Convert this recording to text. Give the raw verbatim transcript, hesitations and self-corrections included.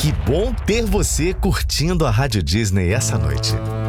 Que bom ter você curtindo a Rádio Disney essa noite.